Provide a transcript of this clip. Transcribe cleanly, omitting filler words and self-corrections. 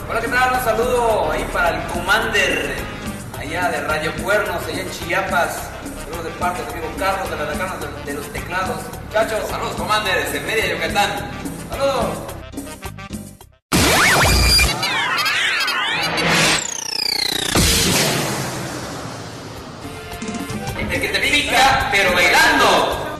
Hola, ¿qué tal? Un saludo ahí para el Commander, allá de Radio Cuernos, allá en Chiapas. Saludos de parte de amigo Carlos, de la Carlos de los teclados. Muchachos, Saludos, Commander, desde Mérida, Yucatán. saludos. El que te pica, pero bailando.